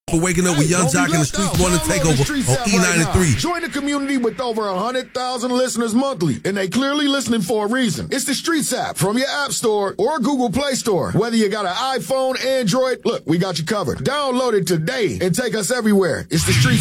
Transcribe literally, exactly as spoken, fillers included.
For waking up with Young Jock and the Streets Morning Takeover on E ninety-three. Join the community with over one hundred thousand listeners monthly, and they clearly listening for a reason. It's the Streets app from your App Store or Google Play Store. Whether you got an iPhone, Android, look, we got you covered. Download it today and take us everywhere. It's the Streets